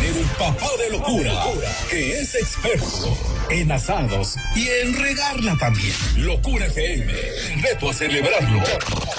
el papá de locura, que es experto en asados y en regarla también. Locura FM, te reto a celebrarlo